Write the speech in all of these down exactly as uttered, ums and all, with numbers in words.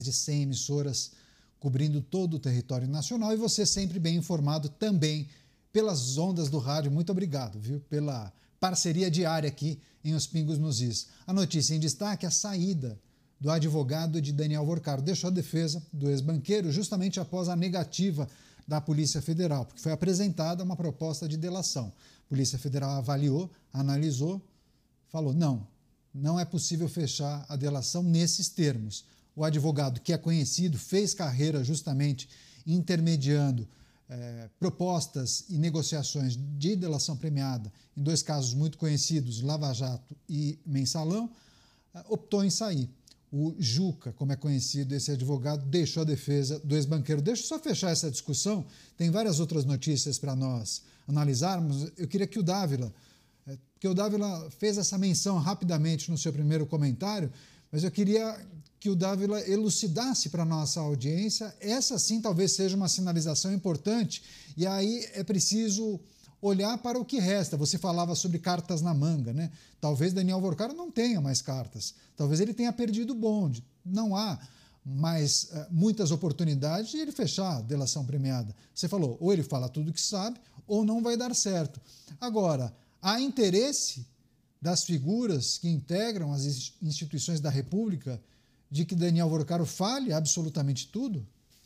de cem emissoras cobrindo todo o território nacional e você sempre bem informado também pelas ondas do rádio. Muito obrigado, viu, pela parceria diária aqui em Os Pingos nos Is. A notícia em destaque é a saída do advogado de Daniel Vorcaro. Deixou a defesa do ex-banqueiro justamente após a negativa da Polícia Federal, porque foi apresentada uma proposta de delação. A Polícia Federal avaliou, analisou, falou, não, não é possível fechar a delação nesses termos. O advogado, que é conhecido, fez carreira justamente intermediando eh, propostas e negociações de delação premiada em dois casos muito conhecidos, Lava Jato e Mensalão, eh, optou em sair. O Juca, como é conhecido esse advogado, deixou a defesa do ex-banqueiro. Deixa eu só fechar essa discussão, tem várias outras notícias para nós analisarmos. Eu queria que o Dávila, porque o Dávila fez essa menção rapidamente no seu primeiro comentário, mas eu queria que o Dávila elucidasse para a nossa audiência. Essa sim talvez seja uma sinalização importante, e aí é preciso olhar para o que resta. Você falava sobre cartas na manga, né? Talvez Daniel Vorcaro não tenha mais cartas, talvez ele tenha perdido o bonde. Não há mais uh, muitas oportunidades de ele fechar a delação premiada. Você falou, ou ele fala tudo o que sabe, ou não vai dar certo. Agora, há interesse das figuras que integram as instituições da República de que Daniel Vorcaro fale absolutamente tudo?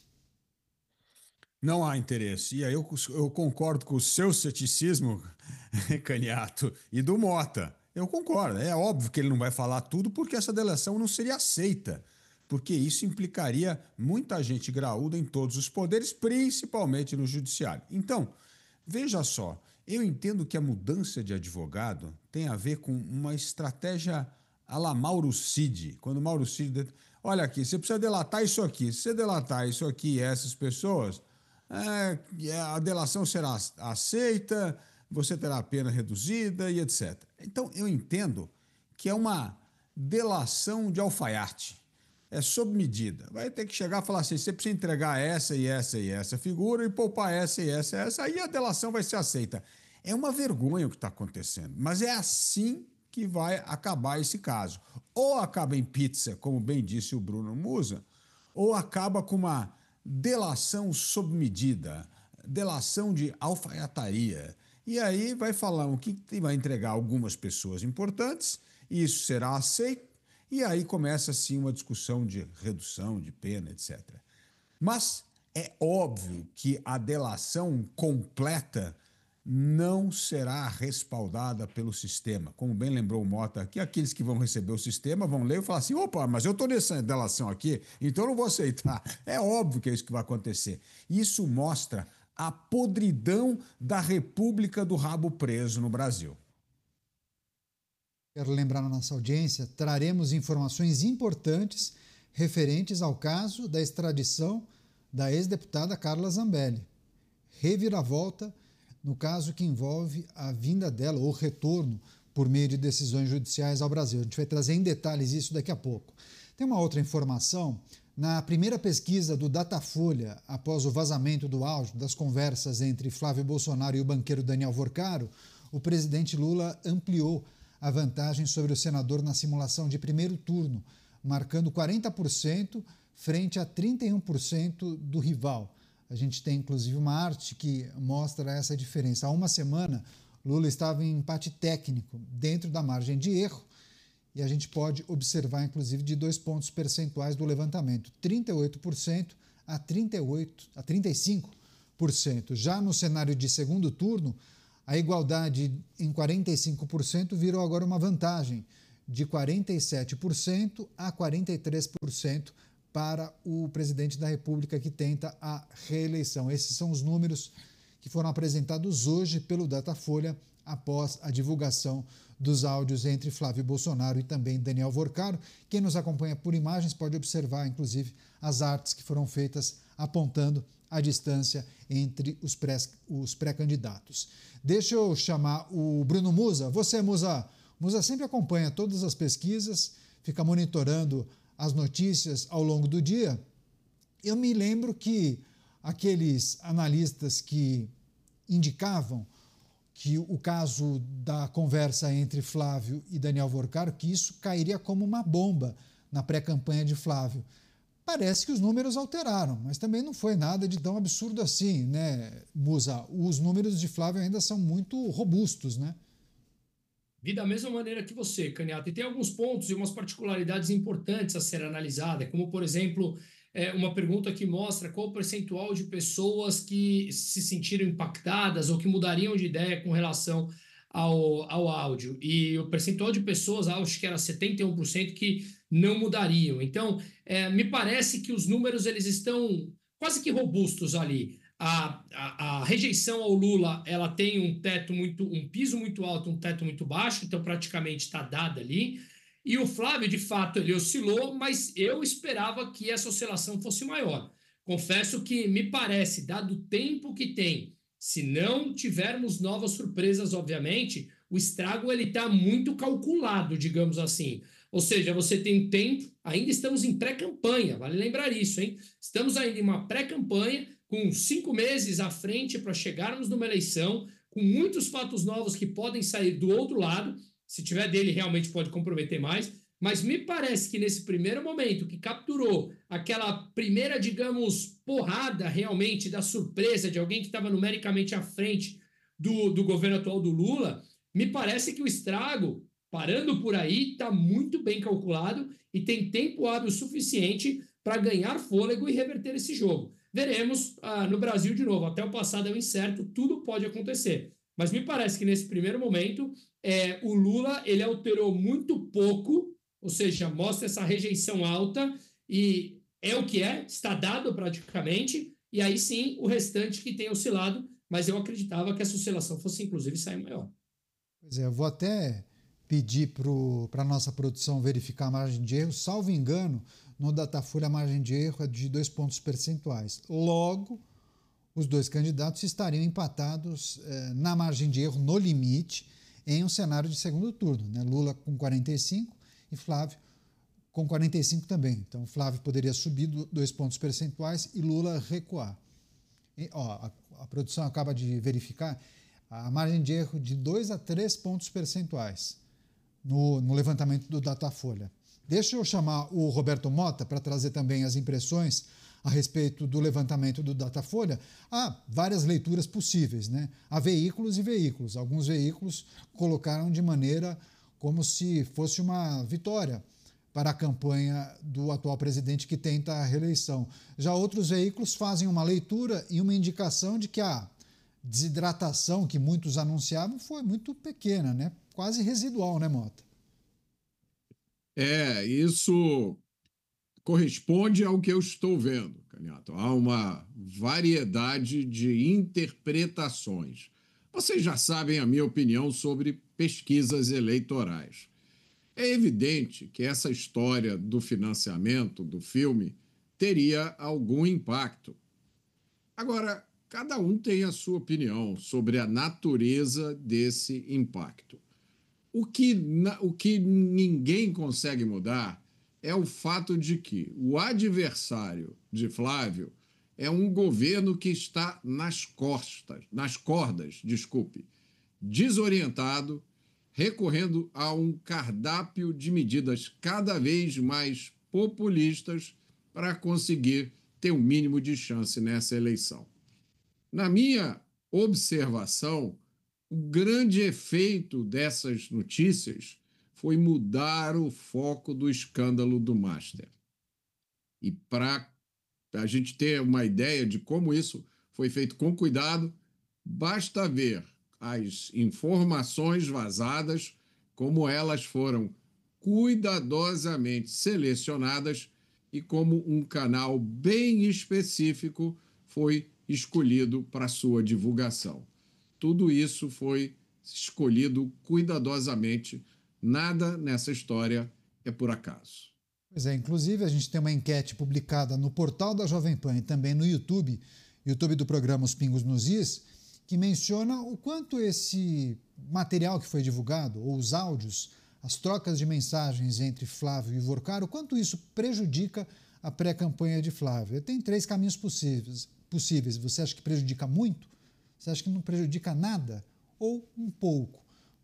Não há interesse. E aí eu, eu concordo com o seu ceticismo, Caniato, e do Mota. Eu concordo. É óbvio que ele não vai falar tudo porque essa delação não seria aceita. Porque isso implicaria muita gente graúda em todos os poderes, principalmente no judiciário. Então, veja só, eu entendo que a mudança de advogado tem a ver com uma estratégia à la Mauro Cid. Quando Mauro Cid... Olha aqui, você precisa delatar isso aqui. Se você delatar isso aqui e essas pessoas... É, a delação será aceita, você terá a pena reduzida e etcétera. Então, eu entendo que é uma delação de alfaiate, é sob medida. Vai ter que chegar e falar assim, você precisa entregar essa e essa e essa figura e poupar essa e essa e essa, aí a delação vai ser aceita. É uma vergonha o que está acontecendo, mas é assim que vai acabar esse caso. Ou acaba em pizza, como bem disse o Bruno Musa, ou acaba com uma delação sob medida, delação de alfaiataria. E aí vai falar o que vai entregar algumas pessoas importantes, e isso será aceito, e aí começa assim uma discussão de redução de pena, etcétera. Mas é óbvio que a delação completa não será respaldada pelo sistema. Como bem lembrou o Mota aqui, aqueles que vão receber o sistema vão ler e falar assim, opa, mas eu estou nessa delação aqui, então eu não vou aceitar. É óbvio que é isso que vai acontecer. Isso mostra a podridão da República do Rabo Preso no Brasil. Quero lembrar na nossa audiência, traremos informações importantes referentes ao caso da extradição da ex-deputada Carla Zambelli. Reviravolta no caso que envolve a vinda dela, ou retorno, por meio de decisões judiciais ao Brasil. A gente vai trazer em detalhes isso daqui a pouco. Tem uma outra informação. Na primeira pesquisa do Datafolha, após o vazamento do áudio das conversas entre Flávio Bolsonaro e o banqueiro Daniel Vorcaro, o presidente Lula ampliou a vantagem sobre o senador na simulação de primeiro turno, marcando quarenta por cento frente a trinta e um por cento do rival. A gente tem, inclusive, uma arte que mostra essa diferença. Há uma semana, Lula estava em empate técnico, dentro da margem de erro, e a gente pode observar, inclusive, de dois pontos percentuais do levantamento, trinta e oito por cento a trinta e oito por cento, a trinta e cinco por cento. Já no cenário de segundo turno, a igualdade em quarenta e cinco por cento virou agora uma vantagem, de quarenta e sete por cento a quarenta e três por cento para o presidente da República que tenta a reeleição. Esses são os números que foram apresentados hoje pelo Datafolha após a divulgação dos áudios entre Flávio Bolsonaro e também Daniel Vorcaro. Quem nos acompanha por imagens pode observar, inclusive, as artes que foram feitas apontando a distância entre os pré, os pré-candidatos. Deixa eu chamar o Bruno Musa. Você, Musa, Musa sempre acompanha todas as pesquisas, fica monitorando as notícias ao longo do dia. Eu me lembro que aqueles analistas que indicavam que o caso da conversa entre Flávio e Daniel Vorcaro, que isso cairia como uma bomba na pré-campanha de Flávio. Parece que os números alteraram, mas também não foi nada de tão absurdo assim, né, Musa? Os números de Flávio ainda são muito robustos, né? Vi da mesma maneira que você, Caniato. E tem alguns pontos e umas particularidades importantes a ser analisada, como, por exemplo, é, uma pergunta que mostra qual o percentual de pessoas que se sentiram impactadas ou que mudariam de ideia com relação ao, ao áudio. E o percentual de pessoas, acho que era setenta e um por cento, que não mudariam. Então, é, me parece que os números eles estão quase que robustos ali. A, a, a, rejeição ao Lula ela tem um teto muito, um piso muito alto, um teto muito baixo, então praticamente está dada ali. E o Flávio, de fato, ele oscilou, mas eu esperava que essa oscilação fosse maior. Confesso que me parece, dado o tempo que tem, se não tivermos novas surpresas, obviamente, o estrago ele está muito calculado, digamos assim. Ou seja, você tem tempo, ainda estamos em pré-campanha, vale lembrar isso, hein? Estamos ainda em uma pré-campanha, com cinco meses à frente para chegarmos numa eleição, com muitos fatos novos que podem sair do outro lado, se tiver dele realmente pode comprometer mais, mas me parece que nesse primeiro momento que capturou aquela primeira, digamos, porrada realmente da surpresa de alguém que estava numericamente à frente do, do governo atual do Lula, me parece que o estrago, parando por aí, está muito bem calculado e tem tempo hábil suficiente para ganhar fôlego e reverter esse jogo. Veremos ah, no Brasil de novo. Até o passado é o incerto, tudo pode acontecer. Mas me parece que nesse primeiro momento é, o Lula ele alterou muito pouco, ou seja, mostra essa rejeição alta e é o que é, está dado praticamente, e aí sim o restante que tem oscilado, mas eu acreditava que essa oscilação fosse inclusive sair maior. Pois é, eu vou até pedir para a nossa produção verificar a margem de erro, salvo engano, no Datafolha a margem de erro é de dois pontos percentuais. Logo, os dois candidatos estariam empatados eh, na margem de erro, no limite, em um cenário de segundo turno. Né? Lula com quarenta e cinco e Flávio com quarenta e cinco também. Então, Flávio poderia subir dois pontos percentuais e Lula recuar. E, ó, a, a produção acaba de verificar a margem de erro de dois a três pontos percentuais no, no levantamento do Datafolha. Deixa eu chamar o Roberto Mota para trazer também as impressões a respeito do levantamento do Datafolha. Há várias leituras possíveis, né? Há veículos e veículos. Alguns veículos colocaram de maneira como se fosse uma vitória para a campanha do atual presidente que tenta a reeleição. Já outros veículos fazem uma leitura e uma indicação de que a desidratação que muitos anunciavam foi muito pequena, né? Quase residual, né, Mota? É, isso corresponde ao que eu estou vendo, Caniato. Há uma variedade de interpretações. Vocês já sabem a minha opinião sobre pesquisas eleitorais. É evidente que essa história do financiamento do filme teria algum impacto. Agora, cada um tem a sua opinião sobre a natureza desse impacto. O que, o que ninguém consegue mudar é o fato de que o adversário de Flávio é um governo que está nas costas, nas cordas, desculpe, desorientado, recorrendo a um cardápio de medidas cada vez mais populistas para conseguir ter um mínimo de chance nessa eleição. Na minha observação, o grande efeito dessas notícias foi mudar o foco do escândalo do Master. E para a gente ter uma ideia de como isso foi feito com cuidado, basta ver as informações vazadas, como elas foram cuidadosamente selecionadas e como um canal bem específico foi escolhido para sua divulgação. Tudo isso foi escolhido cuidadosamente. Nada nessa história é por acaso. Pois é, inclusive a gente tem uma enquete publicada no portal da Jovem Pan e também no YouTube, YouTube do programa Os Pingos nos Is, que menciona o quanto esse material que foi divulgado, ou os áudios, as trocas de mensagens entre Flávio e Vorcaro, o quanto isso prejudica a pré-campanha de Flávio. Tem três caminhos possíveis. possíveis. Você acha que prejudica muito? Você acha que não prejudica nada? Ou um pouco?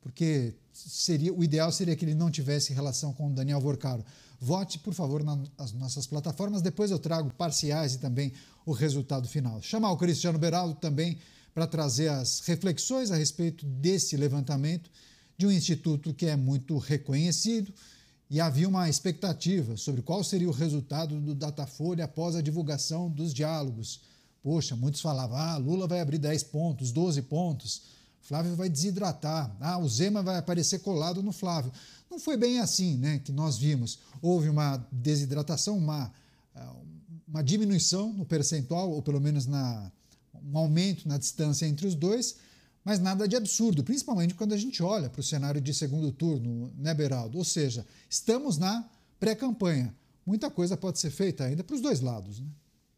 porque seria, o ideal seria que ele não tivesse relação com o Daniel Vorcaro. Vote, por favor, nas nossas plataformas, depois eu trago parciais e também o resultado final. Chamar o Cristiano Beraldo também para trazer as reflexões a respeito desse levantamento de um instituto que é muito reconhecido, e havia uma expectativa sobre qual seria o resultado do Datafolha após a divulgação dos diálogos. Poxa, muitos falavam, ah, Lula vai abrir dez pontos, doze pontos, Flávio vai desidratar, ah, o Zema vai aparecer colado no Flávio. Não foi bem assim, né, que nós vimos. Houve uma desidratação, uma, uma diminuição no percentual, ou pelo menos na, um aumento na distância entre os dois, mas nada de absurdo, principalmente quando a gente olha para o cenário de segundo turno, né, Beraldo? Ou seja, estamos na pré-campanha. Muita coisa pode ser feita ainda para os dois lados, né?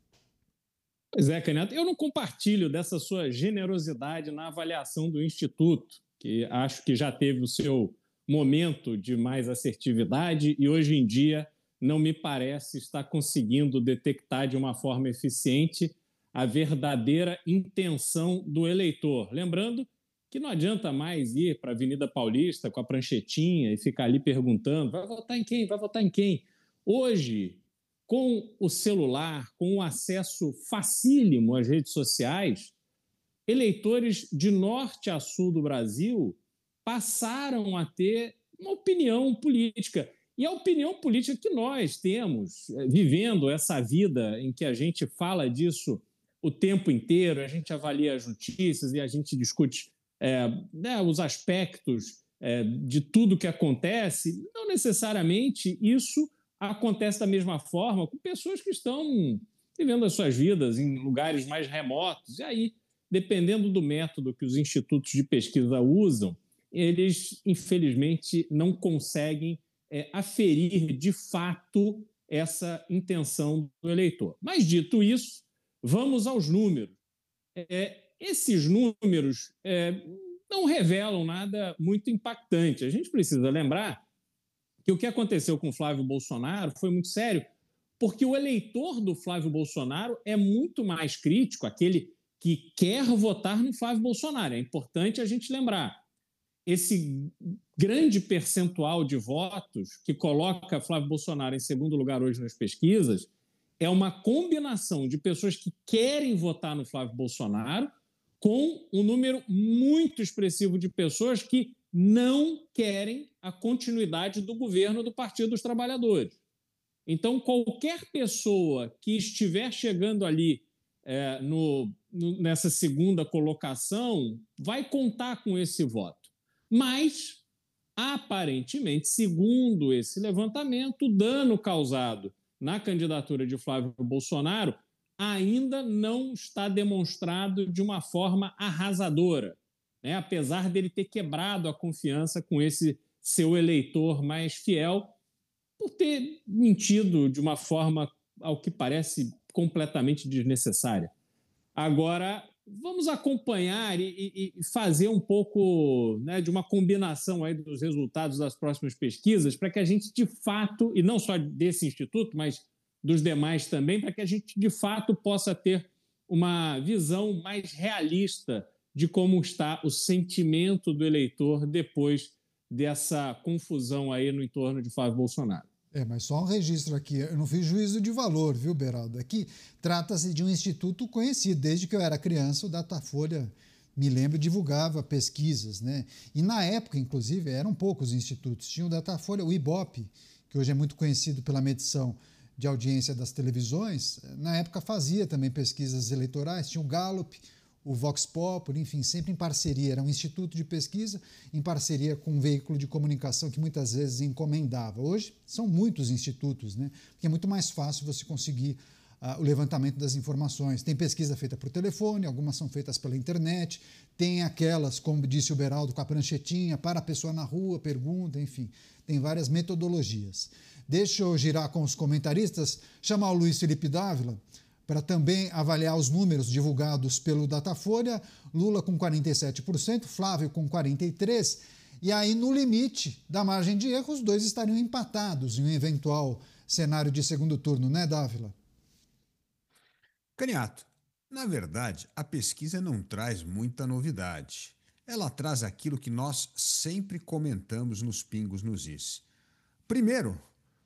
Pois é, Caneta, eu não compartilho dessa sua generosidade na avaliação do Instituto, que acho que já teve o seu momento de mais assertividade e hoje em dia não me parece estar conseguindo detectar de uma forma eficiente a verdadeira intenção do eleitor. Lembrando que não adianta mais ir para a Avenida Paulista com a pranchetinha e ficar ali perguntando, vai votar em quem? Vai votar em quem? Hoje, com o celular, com o acesso facílimo às redes sociais, eleitores de norte a sul do Brasil passaram a ter uma opinião política. E a opinião política que nós temos, vivendo essa vida em que a gente fala disso o tempo inteiro, a gente avalia as notícias e a gente discute é, né, os aspectos é, de tudo que acontece, não necessariamente isso acontece da mesma forma com pessoas que estão vivendo as suas vidas em lugares mais remotos. E aí, dependendo do método que os institutos de pesquisa usam, eles, infelizmente, não conseguem é, aferir de fato essa intenção do eleitor. Mas, dito isso, vamos aos números. É, esses números é, não revelam nada muito impactante. A gente precisa lembrar que o que aconteceu com Flávio Bolsonaro foi muito sério, porque o eleitor do Flávio Bolsonaro é muito mais crítico, aquele que quer votar no Flávio Bolsonaro. É importante a gente lembrar. Esse grande percentual de votos que coloca Flávio Bolsonaro em segundo lugar hoje nas pesquisas é uma combinação de pessoas que querem votar no Flávio Bolsonaro com um número muito expressivo de pessoas que não querem a continuidade do governo do Partido dos Trabalhadores. Então, qualquer pessoa que estiver chegando ali é, no, no, nessa segunda colocação vai contar com esse voto. Mas, aparentemente, segundo esse levantamento, o dano causado na candidatura de Flávio Bolsonaro ainda não está demonstrado de uma forma arrasadora, né? Apesar dele ter quebrado a confiança com esse seu eleitor mais fiel por ter mentido de uma forma, ao que parece, completamente desnecessária. Agora, vamos acompanhar e, e fazer um pouco, né, de uma combinação aí dos resultados das próximas pesquisas para que a gente, de fato, e não só desse instituto, mas dos demais também, para que a gente, de fato, possa ter uma visão mais realista de como está o sentimento do eleitor depois dessa confusão aí no entorno de Flávio Bolsonaro. É, mas só um registro aqui, eu não fiz juízo de valor, viu, Beraldo? Aqui trata-se de um instituto conhecido, desde que eu era criança, o Datafolha, me lembro, divulgava pesquisas, né? E na época, inclusive, eram poucos institutos. Tinha o Datafolha, o Ibope, que hoje é muito conhecido pela medição de audiência das televisões, na época fazia também pesquisas eleitorais, tinha o Gallup, o Vox Populi, enfim, sempre em parceria. Era um instituto de pesquisa em parceria com um veículo de comunicação que muitas vezes encomendava. Hoje são muitos institutos, né? Porque é muito mais fácil você conseguir uh, o levantamento das informações. Tem pesquisa feita por telefone, algumas são feitas pela internet, tem aquelas, como disse o Beraldo, com a pranchetinha, para a pessoa na rua, pergunta, enfim, tem várias metodologias. Deixa eu girar com os comentaristas, chamar o Luiz Felipe Dávila, para também avaliar os números divulgados pelo Datafolha. Lula com quarenta e sete por cento, Flávio com quarenta e três por cento, e aí no limite da margem de erro os dois estariam empatados em um eventual cenário de segundo turno, né, Dávila? Caniato, na verdade, a pesquisa não traz muita novidade. ela traz aquilo que nós sempre comentamos nos Pingos nos Is. Primeiro,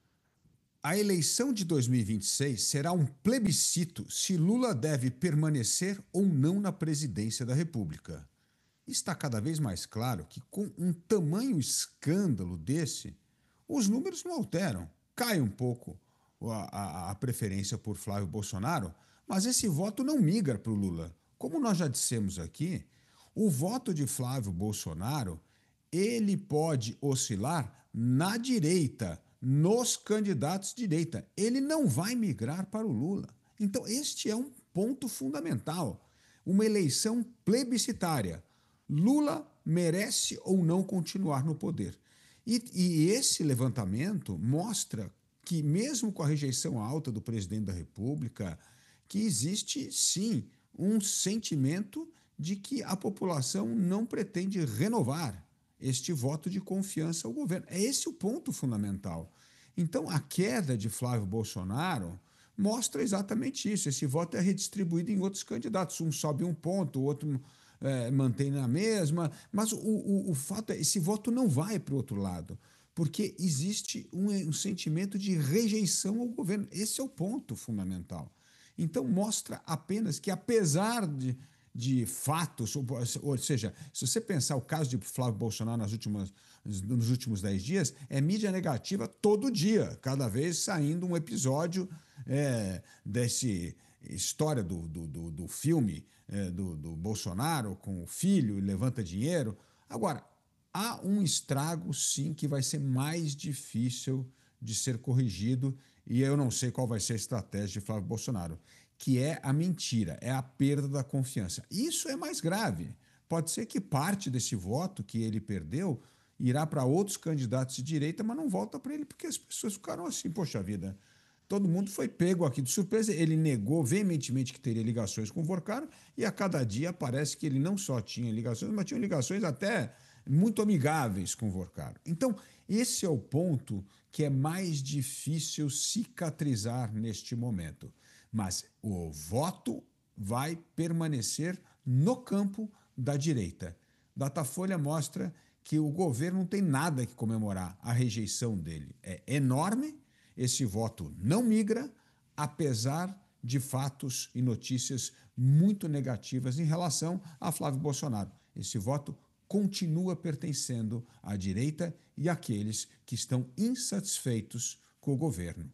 a eleição de dois mil e vinte e seis será um plebiscito se Lula deve permanecer ou não na presidência da República. Está cada vez mais claro que, com um tamanho escândalo desse, os números não alteram. Cai um pouco a, a, a preferência por Flávio Bolsonaro, mas esse voto não migra para o Lula. Como nós já dissemos aqui, o voto de Flávio Bolsonaro, ele pode oscilar na direita, nos candidatos de direita. Ele não vai migrar para o Lula. Então, este é um ponto fundamental. Uma eleição plebiscitária. Lula merece ou não continuar no poder. E, e esse levantamento mostra que, mesmo com a rejeição alta do presidente da República, que existe, sim, um sentimento de que a população não pretende renovar este voto de confiança ao governo. É esse o ponto fundamental. Então, a queda de Flávio Bolsonaro mostra exatamente isso. Esse voto é redistribuído em outros candidatos. Um sobe um ponto, o outro é, mantém na mesma. Mas o, o, o fato é, esse voto não vai para o outro lado, porque existe um, um sentimento de rejeição ao governo. Esse é o ponto fundamental. Então, mostra apenas que, apesar de, de fatos, ou seja, se você pensar o caso de Flávio Bolsonaro nas últimas, nos últimos dez dias, é mídia negativa todo dia, cada vez saindo um episódio é, desse história do, do, do, do filme é, do, do Bolsonaro com o filho, levanta dinheiro. Agora, há um estrago, sim, que vai ser mais difícil de ser corrigido, e eu não sei qual vai ser a estratégia de Flávio Bolsonaro, que é a mentira, é a perda da confiança. Isso é mais grave. Pode ser que parte desse voto que ele perdeu irá para outros candidatos de direita, mas não volta para ele, porque as pessoas ficaram assim, poxa vida, todo mundo foi pego aqui de surpresa. Ele negou veementemente que teria ligações com o Vorcaro, e a cada dia parece que ele não só tinha ligações, mas tinha ligações até muito amigáveis com o Vorcaro. Então, esse é o ponto que é mais difícil cicatrizar neste momento. Mas o voto vai permanecer no campo da direita. Datafolha mostra que o governo não tem nada que comemorar. A rejeição dele é enorme, esse voto não migra, apesar de fatos e notícias muito negativas em relação a Flávio Bolsonaro. Esse voto continua pertencendo à direita e àqueles que estão insatisfeitos com o governo.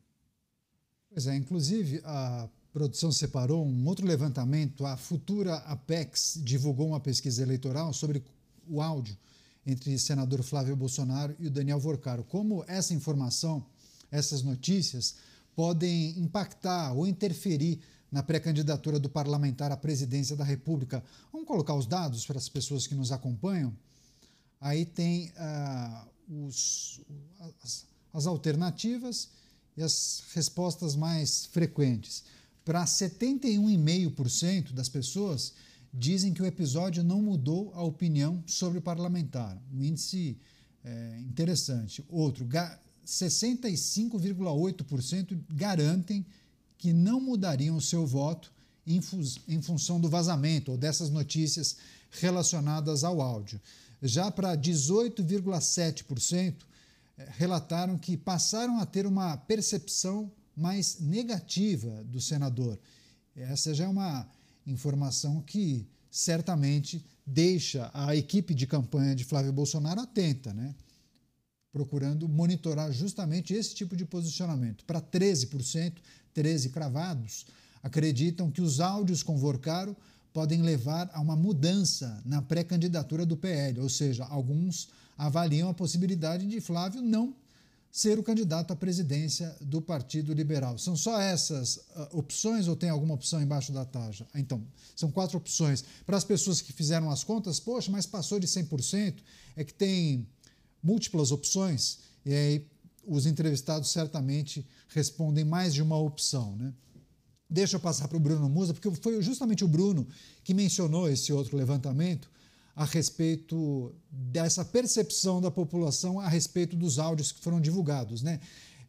Pois é, inclusive a produção separou um outro levantamento. A Futura Apex divulgou uma pesquisa eleitoral sobre o áudio entre o senador Flávio Bolsonaro e o Daniel Vorcaro. Como essa informação, essas notícias podem impactar ou interferir na pré-candidatura do parlamentar à presidência da República. Vamos colocar os dados para as pessoas que nos acompanham. Aí tem ah, os, as, as alternativas e as respostas mais frequentes. Para setenta e um vírgula cinco por cento das pessoas dizem que o episódio não mudou a opinião sobre o parlamentar. Um índice é, interessante. Outro, sessenta e cinco vírgula oito por cento garantem que não mudariam o seu voto em, em função do vazamento ou dessas notícias relacionadas ao áudio. Já para dezoito vírgula sete por cento relataram que passaram a ter uma percepção mais negativa do senador. Essa já é uma informação que certamente deixa a equipe de campanha de Flávio Bolsonaro atenta, né? Procurando monitorar justamente esse tipo de posicionamento. Para treze por cento, treze cravados, acreditam que os áudios com Vorcaro podem levar a uma mudança na pré-candidatura do P L, ou seja, alguns avaliam a possibilidade de Flávio não ser o candidato à presidência do Partido Liberal. São só essas uh, opções ou tem alguma opção embaixo da taxa? Então, são quatro opções. Para as pessoas que fizeram as contas, poxa, mas passou de cem por cento, é que tem múltiplas opções, e aí os entrevistados certamente respondem mais de uma opção, né? Deixa eu passar para o Bruno Musa, porque foi justamente o Bruno que mencionou esse outro levantamento a respeito dessa percepção da população a respeito dos áudios que foram divulgados, né?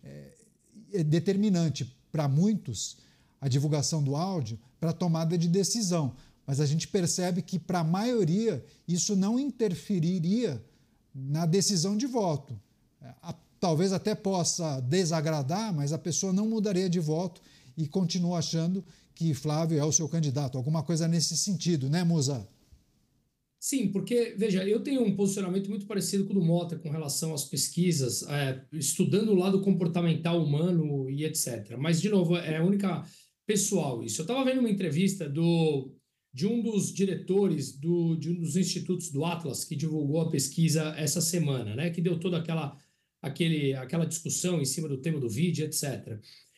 É determinante para muitos a divulgação do áudio para a tomada de decisão, mas a gente percebe que, para a maioria, isso não interferiria na decisão de voto. Talvez até possa desagradar, mas a pessoa não mudaria de voto e continua achando que Flávio é o seu candidato. Alguma coisa nesse sentido, né, Musa? Sim, porque, veja, eu tenho um posicionamento muito parecido com o do Mota com relação às pesquisas, é, estudando o lado comportamental humano e etcétera. Mas, de novo, é a única pessoal isso. Eu estava vendo uma entrevista do, de um dos diretores do, de um dos institutos do Atlas, que divulgou a pesquisa essa semana, né, que deu toda aquela, aquele, aquela discussão em cima do tema do vídeo, etcétera.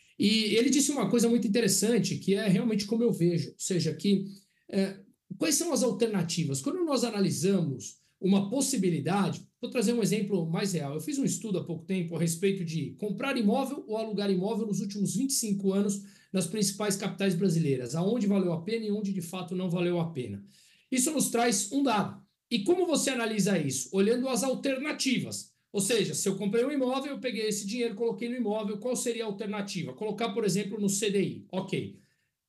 E ele disse uma coisa muito interessante, que é realmente como eu vejo, ou seja, que... É, quais são as alternativas? Quando nós analisamos uma possibilidade, vou trazer um exemplo mais real. Eu fiz um estudo há pouco tempo a respeito de comprar imóvel ou alugar imóvel nos últimos vinte e cinco anos nas principais capitais brasileiras, aonde valeu a pena e onde de fato não valeu a pena. Isso nos traz um dado. E como você analisa isso? Olhando as alternativas. Ou seja, se eu comprei um imóvel, eu peguei esse dinheiro, coloquei no imóvel, qual seria a alternativa? Colocar, por exemplo, no C D I. Ok.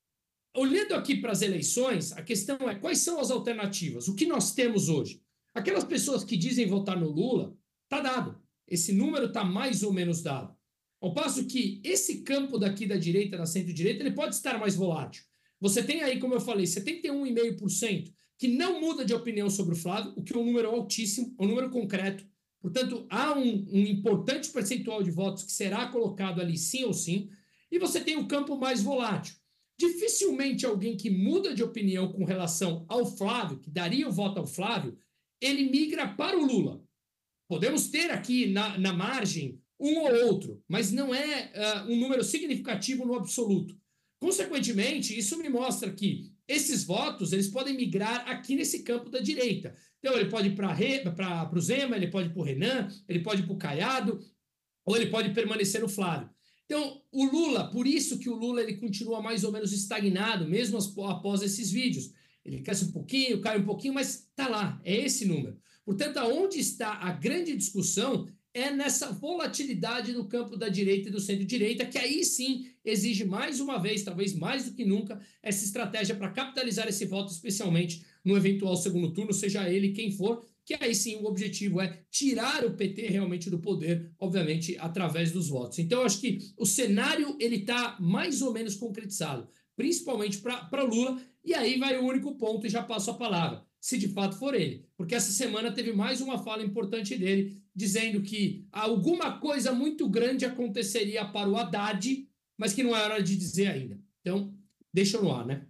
Olhando aqui para as eleições, a questão é quais são as alternativas? O que nós temos hoje? Aquelas pessoas que dizem votar no Lula, está dado. Esse número está mais ou menos dado. Ao passo que esse campo daqui da direita, da centro-direita, ele pode estar mais volátil. Você tem aí, como eu falei, setenta e um vírgula cinco por cento que não muda de opinião sobre o Flávio, o que é um número altíssimo, é um número concreto. Portanto, há um, um importante percentual de votos que será colocado ali sim ou sim. E você tem o campo mais volátil. Dificilmente alguém que muda de opinião com relação ao Flávio, que daria o voto ao Flávio, ele migra para o Lula. Podemos ter aqui na, na margem um ou outro, mas não é uh, um número significativo no absoluto. Consequentemente, isso me mostra que esses votos eles podem migrar aqui nesse campo da direita. Então, ele pode ir para o Zema, ele pode ir para o Renan, ele pode ir para o Caiado, ou ele pode permanecer no Flávio. Então, o Lula, por isso que o Lula ele continua mais ou menos estagnado, mesmo após esses vídeos. Ele cresce um pouquinho, cai um pouquinho, mas está lá, é esse número. Portanto, aonde está a grande discussão é nessa volatilidade no campo da direita e do centro-direita, que aí sim exige mais uma vez, talvez mais do que nunca, essa estratégia para capitalizar esse voto, especialmente no eventual segundo turno, seja ele quem for, que aí sim o objetivo é tirar o P T realmente do poder, obviamente, através dos votos. Então, eu acho que o cenário ele está mais ou menos concretizado, principalmente para Lula, e aí vai o único ponto e já passo a palavra, se de fato for ele. Porque essa semana teve mais uma fala importante dele, dizendo que alguma coisa muito grande aconteceria para o Haddad, mas que não é hora de dizer ainda. Então, deixa no ar, né?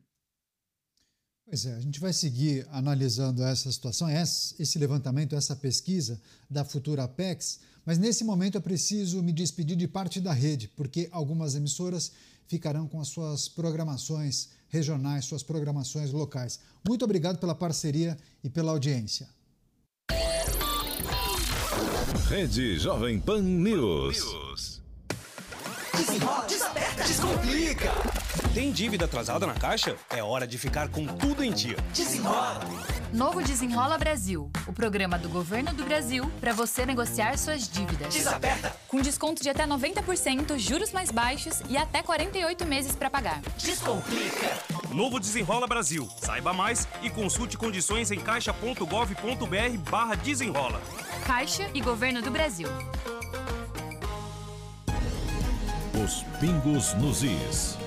Pois é, a gente vai seguir analisando essa situação, esse levantamento, essa pesquisa da futura Apex, mas nesse momento eu preciso me despedir de parte da rede, porque algumas emissoras ficarão com as suas programações regionais, suas programações locais. Muito obrigado pela parceria e pela audiência. Rede Jovem Pan News. Desenrola, desaperta, descomplica. Tem dívida atrasada na Caixa? É hora de ficar com tudo em dia. Desenrola. Novo Desenrola Brasil, o programa do Governo do Brasil para você negociar suas dívidas. Desaperta. Com desconto de até noventa por cento, juros mais baixos e até quarenta e oito meses para pagar. Descomplica. Novo Desenrola Brasil. Saiba mais e consulte condições em caixa ponto gov ponto br barra desenrola. Caixa e Governo do Brasil. Os pingos nos is.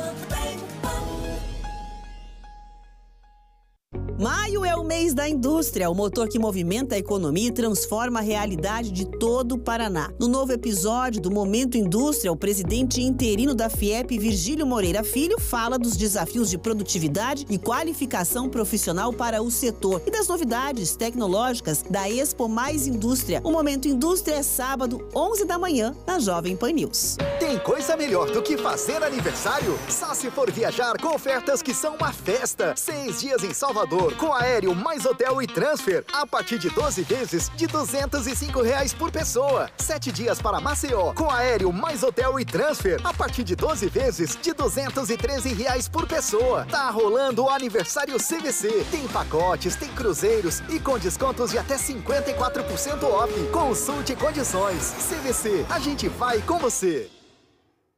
Maio é o mês da indústria, o motor que movimenta a economia e transforma a realidade de todo o Paraná. No novo episódio do Momento Indústria, o presidente interino da FIEP, Virgílio Moreira Filho, fala dos desafios de produtividade e qualificação profissional para o setor e das novidades tecnológicas da Expo Mais Indústria. O Momento Indústria é sábado, onze da manhã, na Jovem Pan News. Tem coisa melhor do que fazer aniversário? Só se for viajar com ofertas que são uma festa. Seis dias em Salvador, com aéreo mais hotel e transfer, a partir de doze vezes de duzentos e cinco reais por pessoa. Sete dias para Maceió, com aéreo mais hotel e transfer, a partir de doze vezes de duzentos e treze reais por pessoa. Tá rolando o aniversário C V C. Tem pacotes, tem cruzeiros e com descontos de até cinquenta e quatro por cento off. Consulte condições. C V C, a gente vai com você.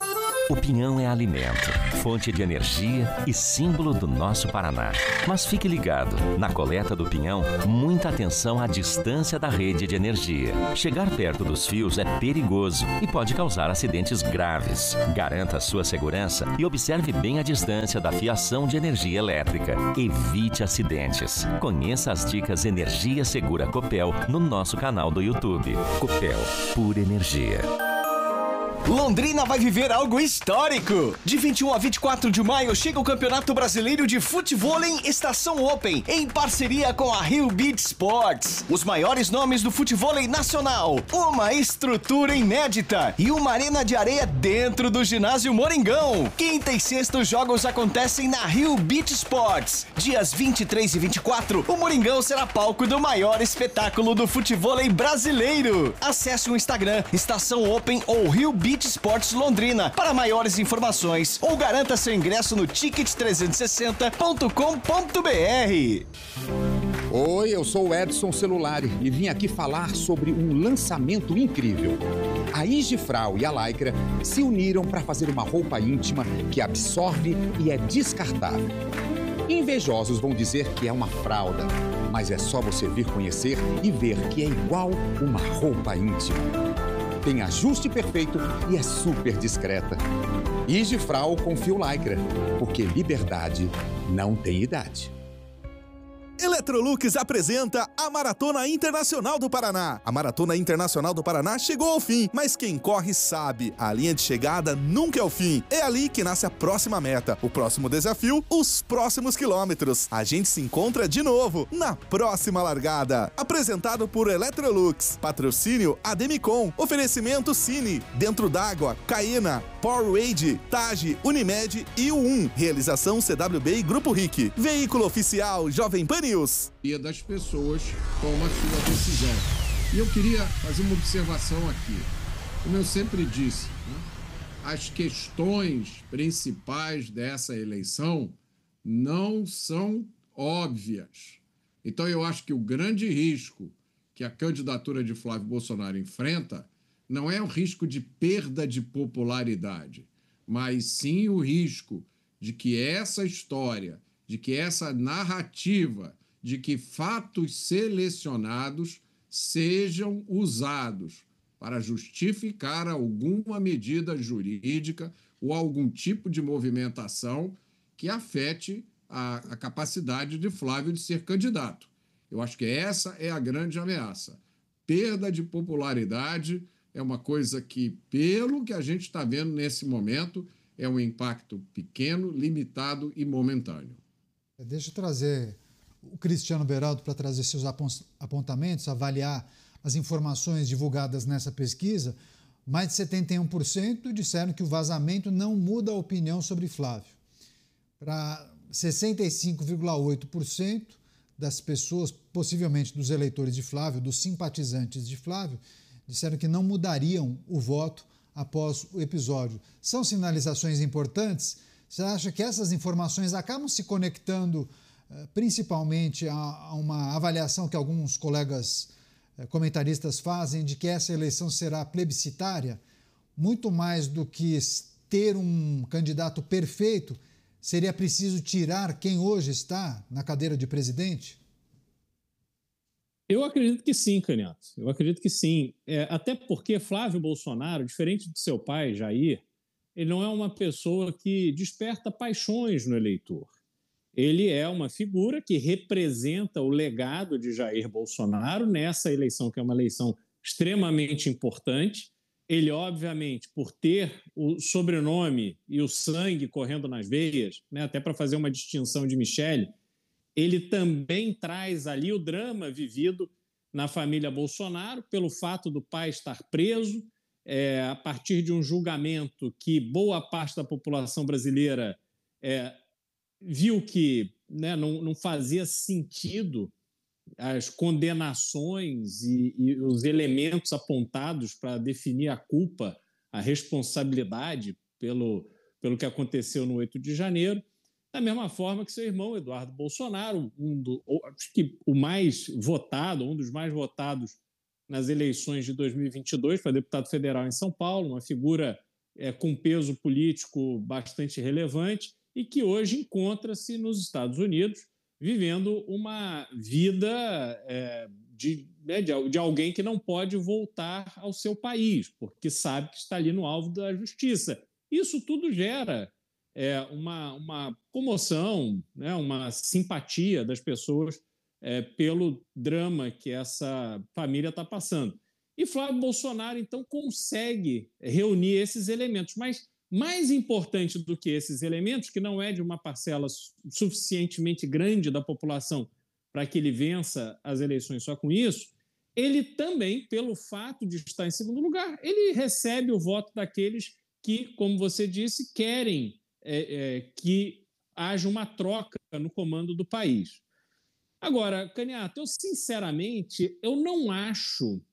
O pinhão é alimento, fonte de energia e símbolo do nosso Paraná. Mas fique ligado, na coleta do pinhão, muita atenção à distância da rede de energia. Chegar perto dos fios é perigoso e pode causar acidentes graves. Garanta a sua segurança e observe bem a distância da fiação de energia elétrica. Evite acidentes. Conheça as dicas Energia Segura Copel no nosso canal do YouTube. Copel, pura energia. Londrina vai viver algo histórico. De vinte e um a vinte e quatro de maio chega o Campeonato Brasileiro de Futevôlei Estação Open, em parceria com a Rio Beach Sports. Os maiores nomes do futevôlei nacional, uma estrutura inédita e uma arena de areia dentro do ginásio Moringão. Quinta e sexta os jogos acontecem na Rio Beach Sports. Dias vinte e três e vinte e quatro, o Moringão será palco do maior espetáculo do futevôlei brasileiro. Acesse o Instagram Estação Open ou Rio Beach Sports Londrina para maiores informações ou garanta seu ingresso no ticket trezentos e sessenta ponto com ponto br. Oi, eu sou o Edson Celulari e vim aqui falar sobre um lançamento incrível. A Igifrau e a Lycra se uniram para fazer uma roupa íntima que absorve e é descartável. Invejosos vão dizer que é uma fralda, mas é só você vir conhecer e ver que é igual uma roupa íntima. Tem ajuste perfeito e é super discreta. Igifrau com fio Lycra, porque liberdade não tem idade. Electrolux apresenta a Maratona Internacional do Paraná. A Maratona Internacional do Paraná chegou ao fim, mas quem corre sabe, a linha de chegada nunca é o fim. É ali que nasce a próxima meta, o próximo desafio, os próximos quilômetros. A gente se encontra de novo na próxima largada. Apresentado por Electrolux, patrocínio Ademicon, oferecimento Cine, Dentro d'Água, Caena, Powerade, Tage, Unimed e U um. Realização C W B e Grupo R I C. Veículo oficial Jovem Pan News. E das pessoas toma a sua decisão. E eu queria fazer uma observação aqui. Como eu sempre disse, né? As questões principais dessa eleição não são óbvias. Então eu acho que o grande risco que a candidatura de Flávio Bolsonaro enfrenta não é o risco de perda de popularidade, mas sim o risco de que essa história, de que essa narrativa, de que fatos selecionados sejam usados para justificar alguma medida jurídica ou algum tipo de movimentação que afete a, a capacidade de Flávio de ser candidato. Eu acho que essa é a grande ameaça. Perda de popularidade é uma coisa que, pelo que a gente está vendo nesse momento, é um impacto pequeno, limitado e momentâneo. Deixa eu trazer o Cristiano Beraldo para trazer seus apontamentos, avaliar as informações divulgadas nessa pesquisa. Mais de setenta e um por cento disseram que o vazamento não muda a opinião sobre Flávio. Para sessenta e cinco vírgula oito por cento das pessoas, possivelmente dos eleitores de Flávio, dos simpatizantes de Flávio, disseram que não mudariam o voto após o episódio. São sinalizações importantes? Você acha que essas informações acabam se conectando principalmente a, a uma avaliação que alguns colegas eh, comentaristas fazem de que essa eleição será plebiscitária? Muito mais do que ter um candidato perfeito, seria preciso tirar quem hoje está na cadeira de presidente? Eu acredito que sim, Canhoto. Eu acredito que sim. É, até porque Flávio Bolsonaro, diferente de seu pai, Jair, ele não é uma pessoa que desperta paixões no eleitor. Ele é uma figura que representa o legado de Jair Bolsonaro nessa eleição, que é uma eleição extremamente importante. Ele, obviamente, por ter o sobrenome e o sangue correndo nas veias, né, até para fazer uma distinção de Michele, ele também traz ali o drama vivido na família Bolsonaro pelo fato do pai estar preso, é, a partir de um julgamento que boa parte da população brasileira é, viu que, né, não, não fazia sentido as condenações e, e os elementos apontados para definir a culpa, a responsabilidade pelo, pelo que aconteceu no oito de janeiro, da mesma forma que seu irmão Eduardo Bolsonaro, um do, acho que o mais votado, um dos mais votados nas eleições de dois mil e vinte e dois, foi deputado federal em São Paulo, uma figura é, com peso político bastante relevante e que hoje encontra-se nos Estados Unidos vivendo uma vida é, de, né, de, de alguém que não pode voltar ao seu país, porque sabe que está ali no alvo da justiça. Isso tudo gera é, uma, uma comoção, né, uma simpatia das pessoas é, pelo drama que essa família está passando. E Flávio Bolsonaro, então, consegue reunir esses elementos, mas mais importante do que esses elementos, que não é de uma parcela suficientemente grande da população para que ele vença as eleições só com isso, ele também, pelo fato de estar em segundo lugar, ele recebe o voto daqueles que, como você disse, querem é, é, que haja uma troca no comando do país. Agora, Caniato, eu sinceramente eu não acho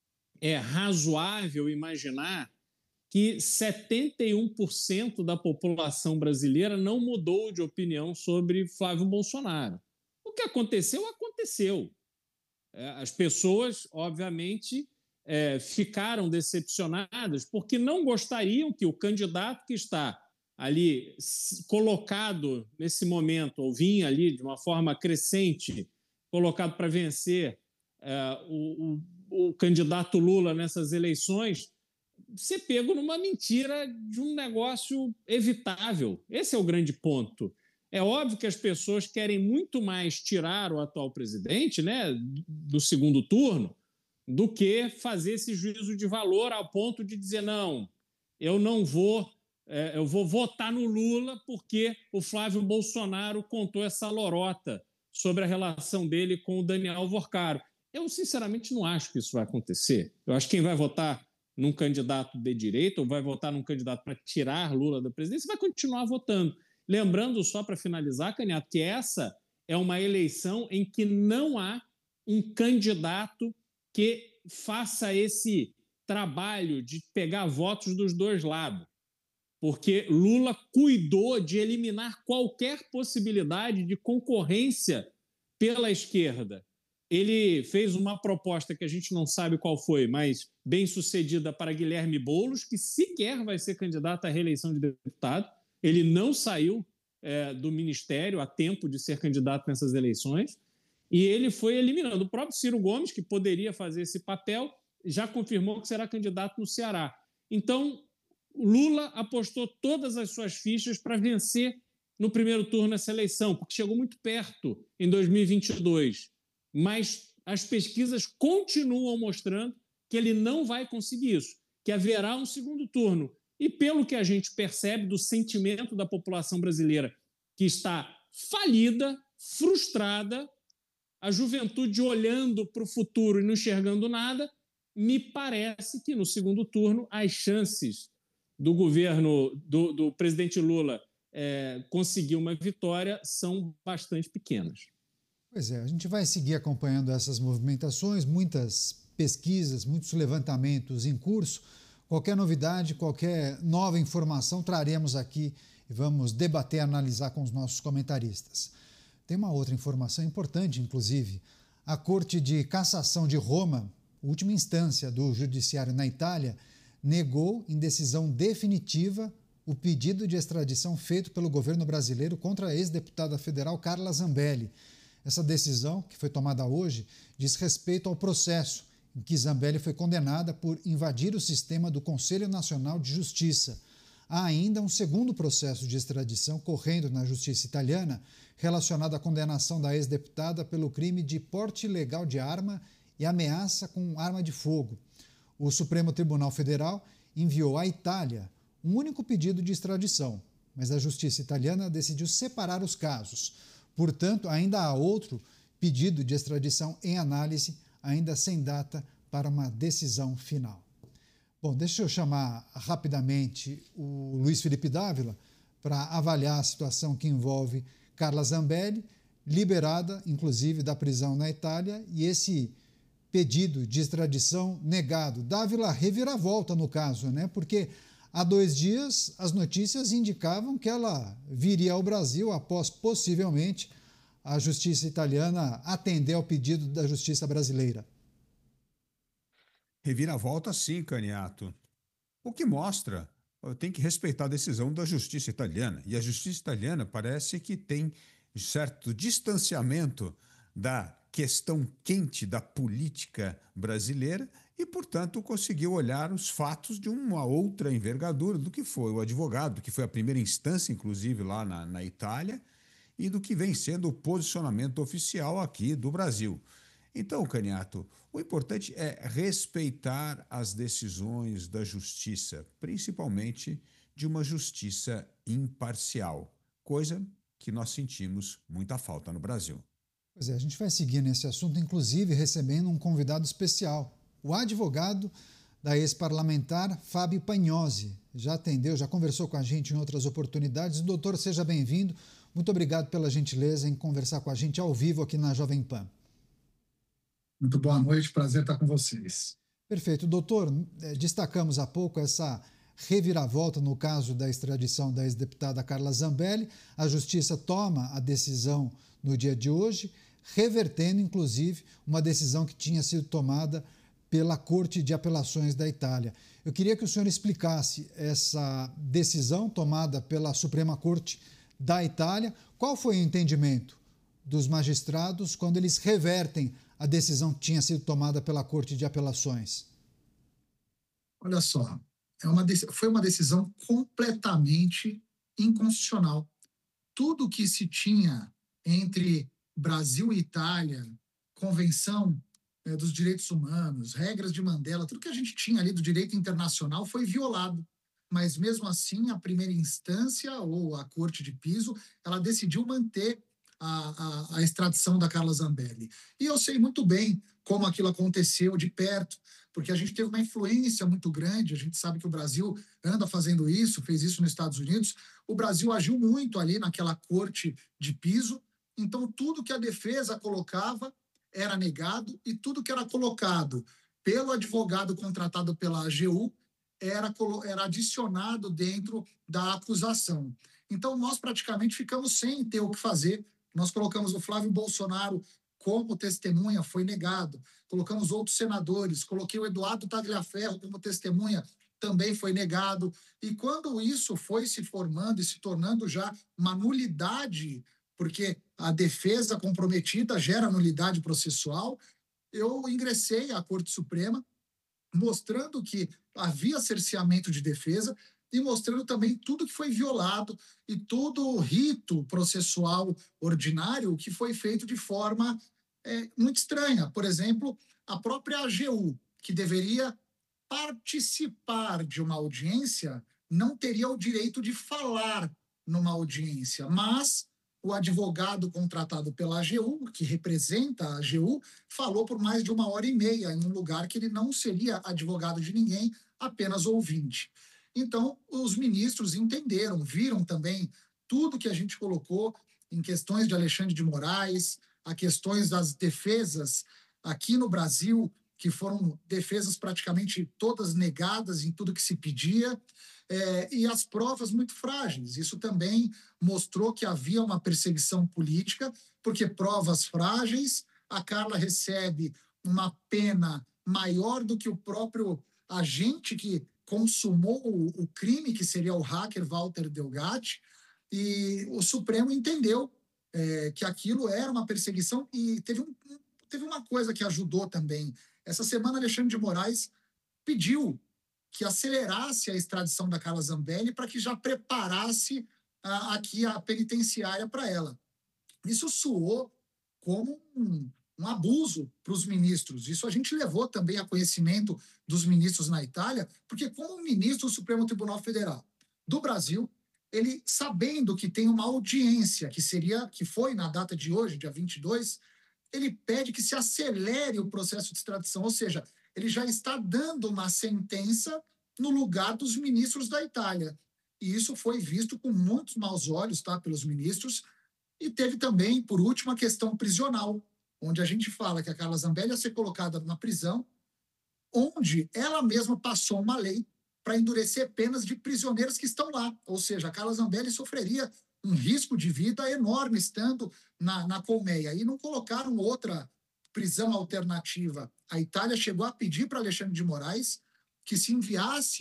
é, razoável imaginar que setenta e um por cento da população brasileira não mudou de opinião sobre Flávio Bolsonaro. O que aconteceu, aconteceu. É, as pessoas, obviamente, é, ficaram decepcionadas porque não gostariam que o candidato que está ali colocado nesse momento, ou vinha ali de uma forma crescente, colocado para vencer é, o, o, o candidato Lula nessas eleições, ser pego numa mentira de um negócio evitável. Esse é o grande ponto. É óbvio que as pessoas querem muito mais tirar o atual presidente, né, do segundo turno do que fazer esse juízo de valor ao ponto de dizer não, eu não vou, é, eu vou votar no Lula porque o Flávio Bolsonaro contou essa lorota sobre a relação dele com o Daniel Alvorcaro. Eu, sinceramente, não acho que isso vai acontecer. Eu acho que quem vai votar num candidato de direita ou vai votar num candidato para tirar Lula da presidência vai continuar votando. Lembrando, só para finalizar, Caniato, que essa é uma eleição em que não há um candidato que faça esse trabalho de pegar votos dos dois lados, porque Lula cuidou de eliminar qualquer possibilidade de concorrência pela esquerda. Ele fez uma proposta que a gente não sabe qual foi, mas bem sucedida para Guilherme Boulos, que sequer vai ser candidato à reeleição de deputado. Ele não saiu é, do ministério a tempo de ser candidato nessas eleições. E ele foi eliminando. O próprio Ciro Gomes, que poderia fazer esse papel, já confirmou que será candidato no Ceará. Então, Lula apostou todas as suas fichas para vencer no primeiro turno essa eleição, porque chegou muito perto em dois mil e vinte e dois. Mas as pesquisas continuam mostrando que ele não vai conseguir isso, que haverá um segundo turno. E pelo que a gente percebe do sentimento da população brasileira, que está falida, frustrada, a juventude olhando para o futuro e não enxergando nada, me parece que no segundo turno as chances do governo, do, do presidente Lula é, conseguir uma vitória são bastante pequenas. Pois é, a gente vai seguir acompanhando essas movimentações, muitas pesquisas, muitos levantamentos em curso. Qualquer novidade, qualquer nova informação traremos aqui e vamos debater, analisar com os nossos comentaristas. Tem uma outra informação importante, inclusive. A Corte de Cassação de Roma, última instância do Judiciário na Itália, negou em decisão definitiva o pedido de extradição feito pelo governo brasileiro contra a ex-deputada federal Carla Zambelli. Essa decisão, que foi tomada hoje, diz respeito ao processo em que Zambelli foi condenada por invadir o sistema do Conselho Nacional de Justiça. Há ainda um segundo processo de extradição correndo na justiça italiana relacionado à condenação da ex-deputada pelo crime de porte ilegal de arma e ameaça com arma de fogo. O Supremo Tribunal Federal enviou à Itália um único pedido de extradição, mas a justiça italiana decidiu separar os casos. Portanto, ainda há outro pedido de extradição em análise, ainda sem data para uma decisão final. Bom, deixa eu chamar rapidamente o Luiz Felipe Dávila para avaliar a situação que envolve Carla Zambelli, liberada, inclusive, da prisão na Itália, e esse pedido de extradição negado. Dávila, reviravolta no caso, né? Porque há dois dias as notícias indicavam que ela viria ao Brasil após, possivelmente, a justiça italiana atender ao pedido da justiça brasileira. Reviravolta sim, Caniato. O que mostra tem que respeitar a decisão da justiça italiana. E a justiça italiana parece que tem certo distanciamento da questão quente da política brasileira e, portanto, conseguiu olhar os fatos de uma outra envergadura do que foi o advogado, que foi a primeira instância, inclusive, lá na, na Itália, e do que vem sendo o posicionamento oficial aqui do Brasil. Então, Caniato, o importante é respeitar as decisões da justiça, principalmente de uma justiça imparcial, coisa que nós sentimos muita falta no Brasil. Pois é, a gente vai seguir nesse assunto, inclusive recebendo um convidado especial, o advogado da ex-parlamentar Fábio Pagnosi. Já atendeu, já conversou com a gente em outras oportunidades. Doutor, seja bem-vindo. Muito obrigado pela gentileza em conversar com a gente ao vivo aqui na Jovem Pan. Muito boa noite, prazer estar com vocês. Perfeito. Doutor, destacamos há pouco essa reviravolta no caso da extradição da ex-deputada Carla Zambelli. A Justiça toma a decisão no dia de hoje, revertendo, inclusive, uma decisão que tinha sido tomada pela Corte de Apelações da Itália. Eu queria que o senhor explicasse essa decisão tomada pela Suprema Corte da Itália. Qual foi o entendimento dos magistrados quando eles revertem a decisão que tinha sido tomada pela Corte de Apelações? Olha só, é uma, foi uma decisão completamente inconstitucional. Tudo que se tinha entre Brasil e Itália, Convenção é, dos Direitos Humanos, regras de Mandela, tudo que a gente tinha ali do direito internacional foi violado. Mas, mesmo assim, a primeira instância, ou a Corte de Piso, ela decidiu manter a, a, a extradição da Carla Zambelli. E eu sei muito bem como aquilo aconteceu de perto, porque a gente teve uma influência muito grande, a gente sabe que o Brasil anda fazendo isso, fez isso nos Estados Unidos, o Brasil agiu muito ali naquela Corte de Piso, então tudo que a defesa colocava era negado e tudo que era colocado pelo advogado contratado pela A G U era, era adicionado dentro da acusação. Então nós praticamente ficamos sem ter o que fazer. Nós colocamos o Flávio Bolsonaro como testemunha, foi negado. Colocamos outros senadores, coloquei o Eduardo Tagliaferro como testemunha, também foi negado. E quando isso foi se formando e se tornando já uma nulidade, porque a defesa comprometida gera nulidade processual, eu ingressei à Corte Suprema, mostrando que havia cerceamento de defesa e mostrando também tudo que foi violado e todo o rito processual ordinário que foi feito de forma é, muito estranha. Por exemplo, a própria A G U, que deveria participar de uma audiência, não teria o direito de falar numa audiência, mas o advogado contratado pela A G U, que representa a A G U, falou por mais de uma hora e meia em um lugar que ele não seria advogado de ninguém, apenas ouvinte. Então, os ministros entenderam, viram também tudo que a gente colocou em questões de Alexandre de Moraes, a questões das defesas aqui no Brasil, que foram defesas praticamente todas negadas em tudo que se pedia, é, e as provas muito frágeis. Isso também mostrou que havia uma perseguição política, porque provas frágeis, a Carla recebe uma pena maior do que o próprio agente que consumou o, o crime, que seria o hacker Walter Delgatti, e o Supremo entendeu é, que aquilo era uma perseguição e teve, um, teve uma coisa que ajudou também. Essa semana, Alexandre de Moraes pediu que acelerasse a extradição da Carla Zambelli para que já preparasse a, aqui a penitenciária para ela. Isso soou como um, um abuso para os ministros. Isso a gente levou também a conhecimento dos ministros na Itália, porque como ministro do Supremo Tribunal Federal do Brasil, ele, sabendo que tem uma audiência, que seria, que foi na data de hoje, dia vinte e dois, ele pede que se acelere o processo de extradição, ou seja, ele já está dando uma sentença no lugar dos ministros da Itália. E isso foi visto com muitos maus olhos, tá, pelos ministros. E teve também, por último, a questão prisional, onde a gente fala que a Carla Zambelli ia ser colocada na prisão, onde ela mesma passou uma lei para endurecer penas de prisioneiros que estão lá. Ou seja, a Carla Zambelli sofreria um risco de vida enorme estando na, na colmeia. E não colocaram outra prisão alternativa. A Itália chegou a pedir para Alexandre de Moraes que se enviasse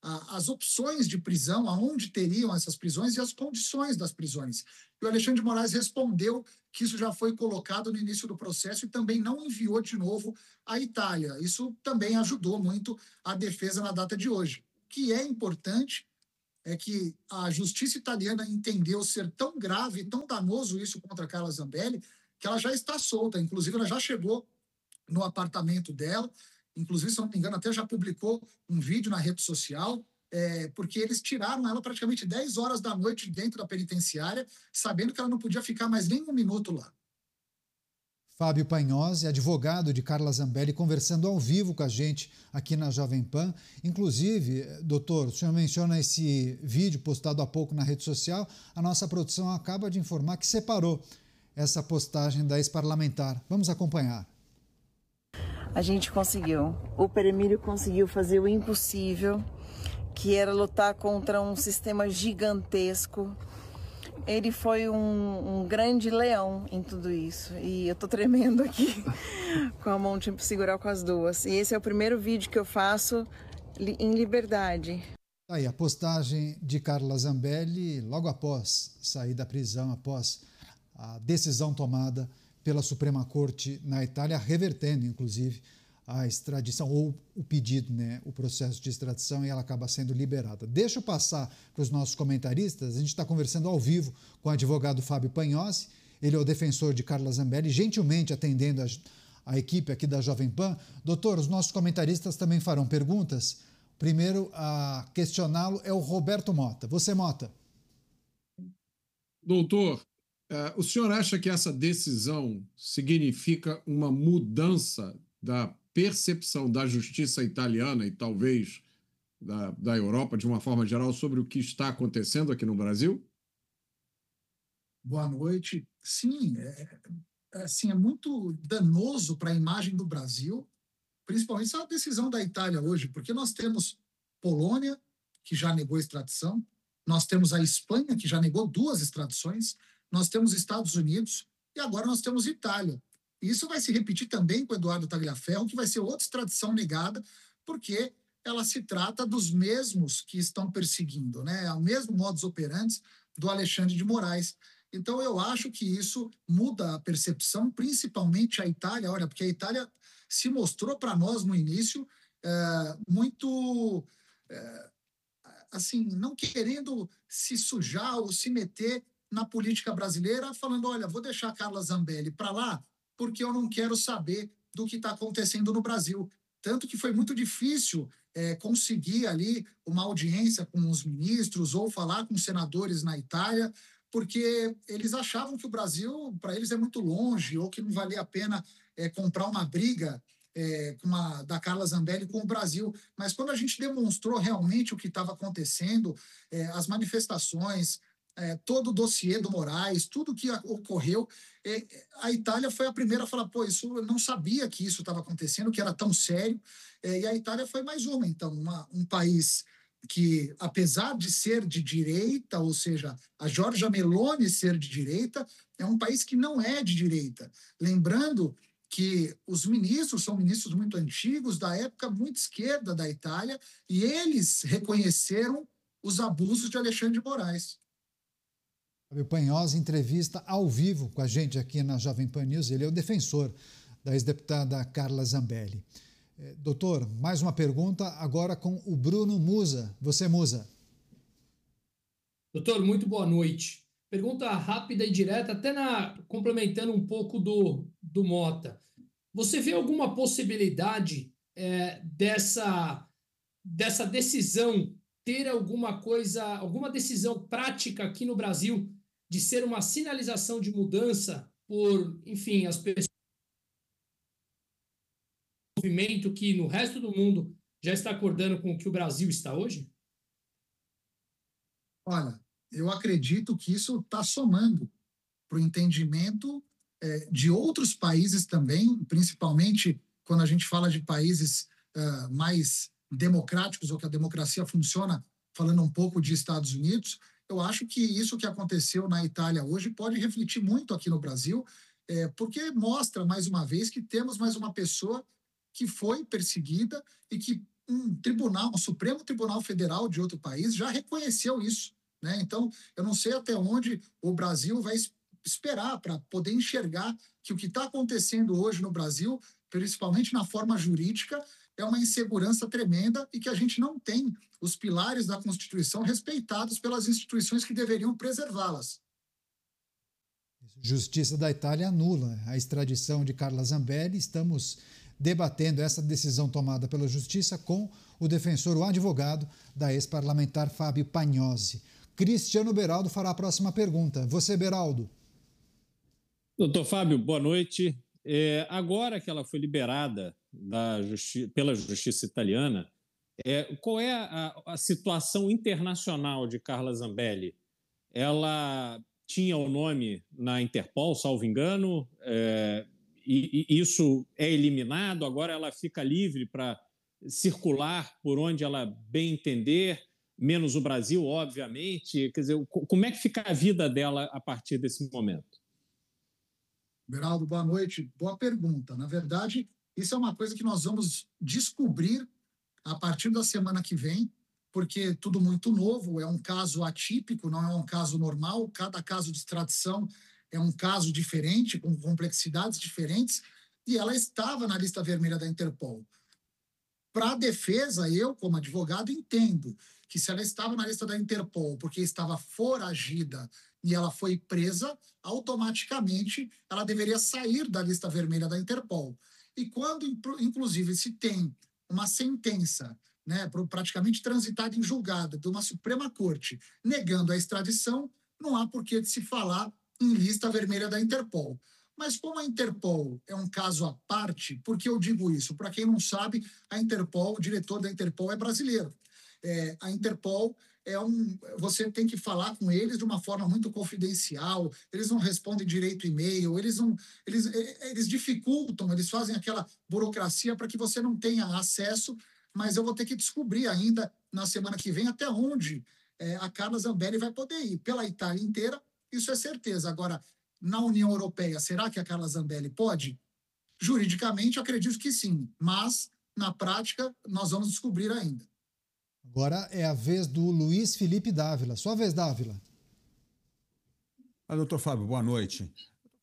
a, as opções de prisão, aonde teriam essas prisões e as condições das prisões. E o Alexandre de Moraes respondeu que isso já foi colocado no início do processo e também não enviou de novo à Itália. Isso também ajudou muito a defesa na data de hoje. O que é importante é que a justiça italiana entendeu ser tão grave, tão danoso isso contra a Carla Zambelli, que ela já está solta. Inclusive, ela já chegou no apartamento dela, inclusive, se não me engano, até já publicou um vídeo na rede social, é, porque eles tiraram ela praticamente dez horas da noite dentro da penitenciária, sabendo que ela não podia ficar mais nem um minuto lá. Fábio Pagnozzi, advogado de Carla Zambelli, conversando ao vivo com a gente aqui na Jovem Pan. Inclusive, doutor, o senhor menciona esse vídeo postado há pouco na rede social. A nossa produção acaba de informar que separou essa postagem da ex-parlamentar. Vamos acompanhar. A gente conseguiu. O Peremílio conseguiu fazer o impossível, que era lutar contra um sistema gigantesco. Ele foi um, um grande leão em tudo isso. E eu tô tremendo aqui com a mão tipo segurar com as duas. E esse é o primeiro vídeo que eu faço em liberdade. Aí a postagem de Carla Zambelli logo após sair da prisão, após a decisão tomada pela Suprema Corte na Itália, revertendo, inclusive, a extradição, ou o pedido, né, o processo de extradição, e ela acaba sendo liberada. Deixa eu passar para os nossos comentaristas. A gente está conversando ao vivo com o advogado Fábio Pagnozzi. Ele é o defensor de Carla Zambelli, gentilmente atendendo a, a equipe aqui da Jovem Pan. Doutor, os nossos comentaristas também farão perguntas. Primeiro a questioná-lo é o Roberto Mota. Você, Mota. Doutor, Uh, o senhor acha que essa decisão significa uma mudança da percepção da justiça italiana e talvez da, da Europa, de uma forma geral, sobre o que está acontecendo aqui no Brasil? Boa noite. Sim, é, assim, é muito danoso para a imagem do Brasil, principalmente essa decisão da Itália hoje, porque nós temos Polônia, que já negou extradição, nós temos a Espanha, que já negou duas extradições, nós temos Estados Unidos e agora nós temos Itália. E isso vai se repetir também com Eduardo Tagliaferro, que vai ser outra extradição negada, porque ela se trata dos mesmos que estão perseguindo, né? É o mesmo modus operandi do Alexandre de Moraes. Então, eu acho que isso muda a percepção, principalmente a Itália. Olha, porque a Itália se mostrou para nós no início é, muito, é, assim, não querendo se sujar ou se meter na política brasileira, falando, olha, vou deixar a Carla Zambelli para lá porque eu não quero saber do que está acontecendo no Brasil. Tanto que foi muito difícil é, conseguir ali uma audiência com os ministros ou falar com senadores na Itália, porque eles achavam que o Brasil, para eles, é muito longe ou que não valia a pena é, comprar uma briga é, com uma, da Carla Zambelli com o Brasil. Mas quando a gente demonstrou realmente o que estava acontecendo, é, as manifestações, É, todo o dossiê do Moraes, tudo que ocorreu, é, a Itália foi a primeira a falar, pô, isso, eu não sabia que isso estava acontecendo, que era tão sério, é, e a Itália foi mais uma, então, uma, um país que, apesar de ser de direita, ou seja, a Giorgia Meloni ser de direita, é um país que não é de direita. Lembrando que os ministros são ministros muito antigos, da época muito esquerda da Itália, e eles reconheceram os abusos de Alexandre de Moraes. Fábio Pagnozzi entrevista ao vivo com a gente aqui na Jovem Pan News. Ele é o defensor da ex-deputada Carla Zambelli. É, doutor, mais uma pergunta agora com o Bruno Musa. Você, Musa. Doutor, muito boa noite. Pergunta rápida e direta, até na, complementando um pouco do, do Mota. Você vê alguma possibilidade é, dessa, dessa decisão ter alguma coisa, alguma decisão prática aqui no Brasil de ser uma sinalização de mudança por, enfim, as pessoas, movimento que no resto do mundo já está acordando com o que o Brasil está hoje? Olha, eu acredito que isso está somando para o entendimento é, de outros países também, principalmente quando a gente fala de países uh, mais democráticos ou que a democracia funciona, falando um pouco de Estados Unidos. Eu acho que isso que aconteceu na Itália hoje pode refletir muito aqui no Brasil, é, porque mostra, mais uma vez, que temos mais uma pessoa que foi perseguida e que um tribunal, um Supremo Tribunal Federal de outro país já reconheceu isso, né? Então, eu não sei até onde o Brasil vai esperar para poder enxergar que o que está acontecendo hoje no Brasil, principalmente na forma jurídica, é uma insegurança tremenda e que a gente não tem os pilares da Constituição respeitados pelas instituições que deveriam preservá-las. Justiça da Itália anula a extradição de Carla Zambelli. Estamos debatendo essa decisão tomada pela Justiça com o defensor, o advogado da ex-parlamentar Fábio Pagnosi. Cristiano Beraldo fará a próxima pergunta. Você, Beraldo. Doutor Fábio, boa noite. É, agora que ela foi liberada da justi- pela Justiça italiana, é, qual é a, a situação internacional de Carla Zambelli? Ela tinha o nome na Interpol, salvo engano, é, e, e isso é eliminado, agora ela fica livre para circular por onde ela bem entender, menos o Brasil, obviamente. Quer dizer, como é que fica a vida dela a partir desse momento? Beraldo, boa noite. Boa pergunta. Na verdade, isso é uma coisa que nós vamos descobrir a partir da semana que vem, porque tudo muito novo, é um caso atípico, não é um caso normal, cada caso de extradição é um caso diferente, com complexidades diferentes, e ela estava na lista vermelha da Interpol. Para a defesa, eu, como advogado, entendo que se ela estava na lista da Interpol porque estava foragida e ela foi presa, automaticamente ela deveria sair da lista vermelha da Interpol. E quando, inclusive, se tem uma sentença, né, praticamente transitada em julgado de uma Suprema Corte negando a extradição, não há por que se falar em lista vermelha da Interpol. Mas como a Interpol é um caso à parte, por que eu digo isso? Para quem não sabe, a Interpol, o diretor da Interpol é brasileiro. É, a Interpol é um... Você tem que falar com eles de uma forma muito confidencial, eles não respondem direito e-mail, eles, não, eles, eles dificultam, eles fazem aquela burocracia para que você não tenha acesso, mas eu vou ter que descobrir ainda na semana que vem até onde é, a Carla Zambelli vai poder ir. Pela Itália inteira, isso é certeza. Agora, na União Europeia, será que a Carla Zambelli pode? Juridicamente, eu acredito que sim, mas na prática nós vamos descobrir ainda. Agora é a vez do Luiz Felipe Dávila. Sua vez, Dávila. Ah, doutor Fábio, boa noite.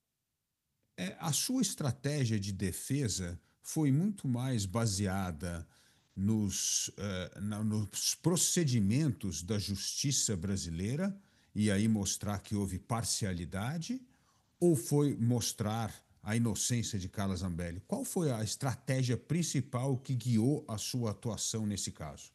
É, a sua estratégia de defesa foi muito mais baseada nos, uh, na, nos procedimentos da justiça brasileira e aí mostrar que houve parcialidade, ou foi mostrar a inocência de Carla Zambelli? Qual foi a estratégia principal que guiou a sua atuação nesse caso?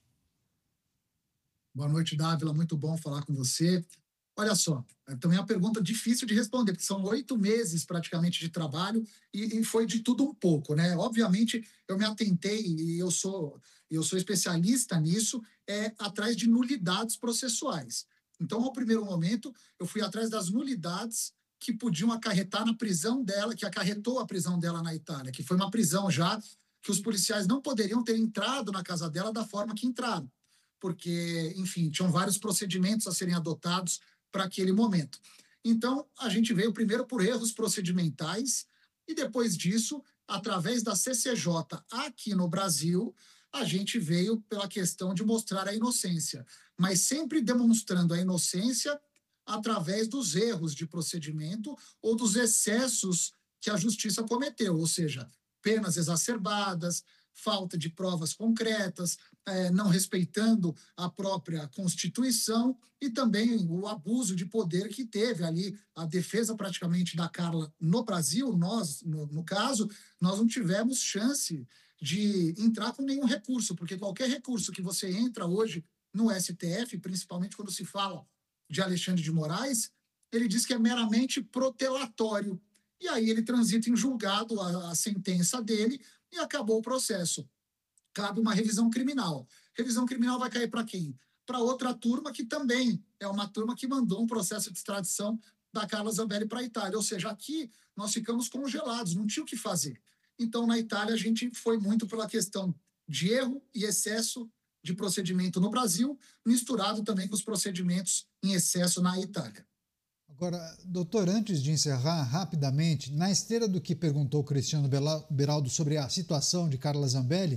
Boa noite, Dávila. Muito bom falar com você. Olha só, também é uma pergunta difícil de responder, porque são oito meses praticamente de trabalho e, e foi de tudo um pouco, né? Obviamente, eu me atentei, e eu sou, eu sou especialista nisso, é atrás de nulidades processuais. Então, ao primeiro momento, eu fui atrás das nulidades que podiam acarretar na prisão dela, que acarretou a prisão dela na Itália, que foi uma prisão já que os policiais não poderiam ter entrado na casa dela da forma que entraram, porque, enfim, tinham vários procedimentos a serem adotados para aquele momento. Então, a gente veio primeiro por erros procedimentais e depois disso, através da C C J aqui no Brasil, a gente veio pela questão de mostrar a inocência, mas sempre demonstrando a inocência através dos erros de procedimento ou dos excessos que a justiça cometeu, ou seja, penas exacerbadas, falta de provas concretas, é, não respeitando a própria Constituição e também o abuso de poder que teve ali a defesa praticamente da Carla no Brasil. Nós, no, no caso, nós não tivemos chance de entrar com nenhum recurso, porque qualquer recurso que você entra hoje no S T F, principalmente quando se fala de Alexandre de Moraes, ele diz que é meramente protelatório. E aí ele transita em julgado a, a sentença dele e acabou o processo. Cabe uma revisão criminal. Revisão criminal vai cair para quem? Para outra turma que também é uma turma que mandou um processo de extradição da Carla Zambelli para a Itália. Ou seja, aqui nós ficamos congelados, não tinha o que fazer. Então, na Itália, a gente foi muito pela questão de erro e excesso de procedimento no Brasil, misturado também com os procedimentos em excesso na Itália. Agora, doutor, antes de encerrar rapidamente, na esteira do que perguntou o Cristiano Beraldo sobre a situação de Carla Zambelli,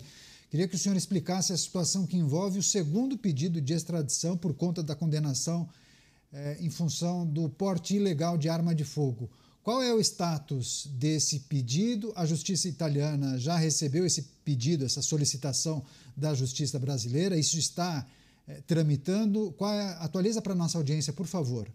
Queria que o senhor explicasse a situação que envolve o segundo pedido de extradição por conta da condenação eh, em função do porte ilegal de arma de fogo. Qual é o status desse pedido? A justiça italiana já recebeu esse pedido, essa solicitação da justiça brasileira? Isso está eh, tramitando? Qual é? Atualiza para a nossa audiência, por favor.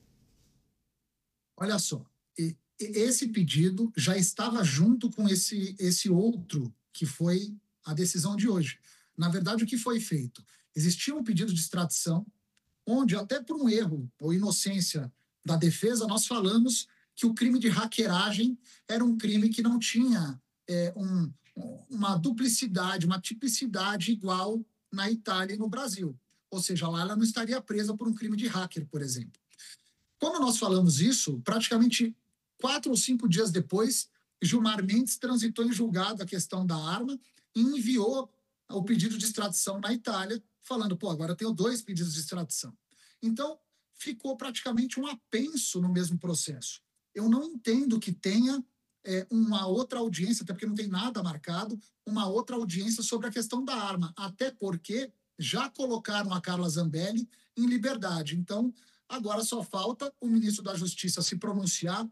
Olha só, esse pedido já estava junto com esse, esse outro, que foi a decisão de hoje. Na verdade, o que foi feito? Existia um pedido de extradição, onde, até por um erro ou inocência da defesa, nós falamos que o crime de hackeragem era um crime que não tinha é, um, uma duplicidade, uma tipicidade igual na Itália e no Brasil. Ou seja, lá ela não estaria presa por um crime de hacker, por exemplo. Quando nós falamos isso, praticamente quatro ou cinco dias depois, Gilmar Mendes transitou em julgado a questão da arma e enviou o pedido de extradição na Itália, falando, pô, agora eu tenho dois pedidos de extradição. Então, ficou praticamente um apenso no mesmo processo. Eu não entendo que tenha é, uma outra audiência, até porque não tem nada marcado, uma outra audiência sobre a questão da arma, até porque já colocaram a Carla Zambelli em liberdade. Então, agora só falta o ministro da Justiça se pronunciar,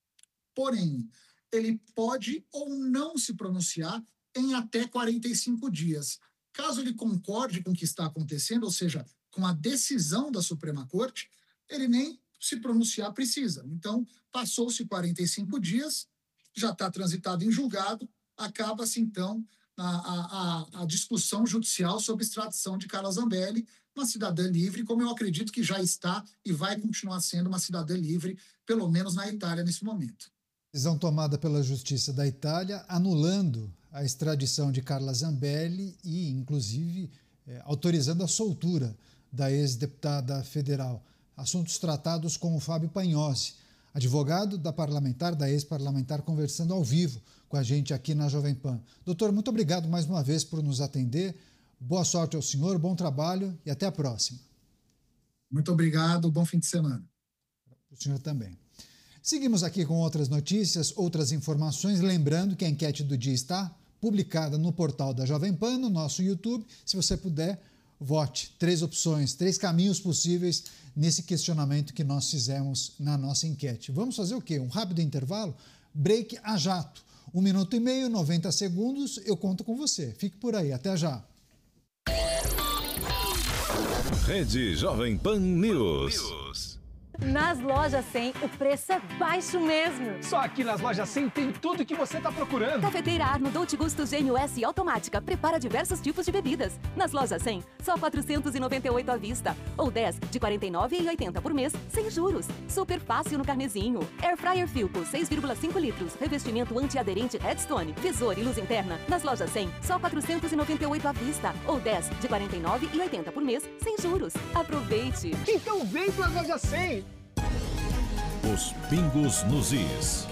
porém, ele pode ou não se pronunciar em até quarenta e cinco dias. Caso ele concorde com o que está acontecendo, ou seja, com a decisão da Suprema Corte, ele nem se pronunciar precisa. Então, passou-se quarenta e cinco dias, já está transitado em julgado, acaba-se, então, a, a, a discussão judicial sobre extradição de Carla Zambelli, uma cidadã livre, como eu acredito que já está e vai continuar sendo uma cidadã livre, pelo menos na Itália, nesse momento. Decisão tomada pela Justiça da Itália, anulando a extradição de Carla Zambelli e, inclusive, eh, autorizando a soltura da ex-deputada federal. Assuntos tratados com o Fábio Pagnozzi, advogado da parlamentar, da ex-parlamentar, conversando ao vivo com a gente aqui na Jovem Pan. Doutor, muito obrigado mais uma vez por nos atender. Boa sorte ao senhor, bom trabalho e até a próxima. Muito obrigado, bom fim de semana. O senhor também. Seguimos aqui com outras notícias, outras informações. Lembrando que a enquete do dia está publicada no portal da Jovem Pan, no nosso YouTube. Se você puder, vote. Três opções, três caminhos possíveis nesse questionamento que nós fizemos na nossa enquete. Vamos fazer o quê? Um rápido intervalo? Break a jato. Um minuto e meio, noventa segundos. Eu conto com você. Fique por aí. Até já. Rede Jovem Pan News. Nas lojas cem, o preço é baixo mesmo. Só aqui nas lojas cem tem tudo que você está procurando. Cafeteira Arno Dolce Gusto Gênio S automática. Prepara diversos tipos de bebidas. Nas lojas cem, só quatrocentos e noventa e oito à vista. Ou dez de quarenta e nove reais e oitenta centavos por mês, sem juros. Super fácil no carnezinho. Air Fryer Philco, seis vírgula cinco litros. Revestimento antiaderente Redstone. Visor e luz interna. Nas lojas cem, só quatrocentos e noventa e oito à vista. Ou dez de quarenta e nove reais e oitenta centavos por mês, sem juros. Aproveite. Então vem para as lojas cem. Os pingos nos is.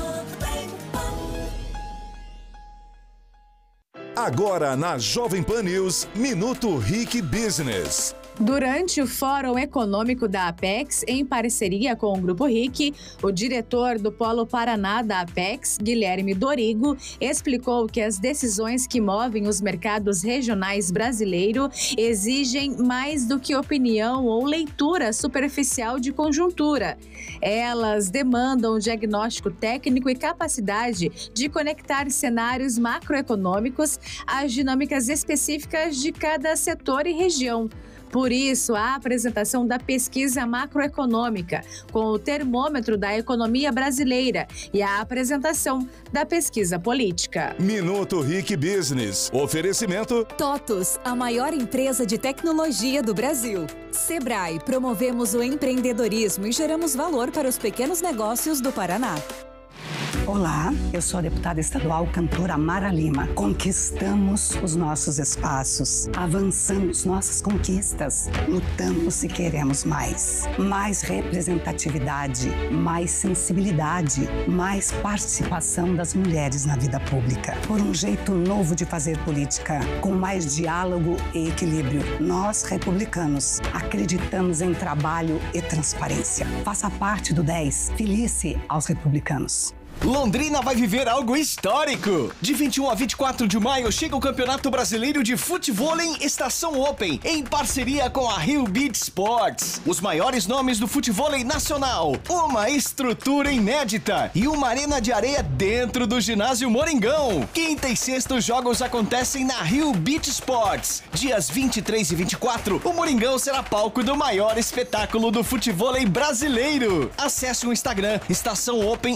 Agora na Jovem Pan News, Minuto Rick Business. Durante o Fórum Econômico da Apex, em parceria com o Grupo R I C, o diretor do Polo Paraná da Apex, Guilherme Dorigo, explicou que as decisões que movem os mercados regionais brasileiros exigem mais do que opinião ou leitura superficial de conjuntura. Elas demandam diagnóstico técnico e capacidade de conectar cenários macroeconômicos às dinâmicas específicas de cada setor e região. Por isso, a apresentação da pesquisa macroeconômica com o termômetro da economia brasileira e a apresentação da pesquisa política. Minuto Rick Business. Oferecimento TOTUS, a maior empresa de tecnologia do Brasil. Sebrae, promovemos o empreendedorismo e geramos valor para os pequenos negócios do Paraná. Olá, eu sou a deputada estadual cantora Mara Lima. Conquistamos os nossos espaços, avançamos nossas conquistas, lutamos e queremos mais. Mais representatividade, mais sensibilidade, mais participação das mulheres na vida pública. Por um jeito novo de fazer política, com mais diálogo e equilíbrio. Nós, republicanos, acreditamos em trabalho e transparência. Faça parte do dez. Felice aos republicanos. Londrina vai viver algo histórico. De vinte e um a vinte e quatro de maio chega o Campeonato Brasileiro de Futevôlei Estação Open, em parceria com a Rio Beach Sports. Os maiores nomes do futevôlei nacional, uma estrutura inédita e uma arena de areia dentro do ginásio Moringão. Quinta e sexta os jogos acontecem na Rio Beach Sports. Dias vinte e três e vinte e quatro, o Moringão será palco do maior espetáculo do futevôlei brasileiro. Acesse o Instagram Estação Open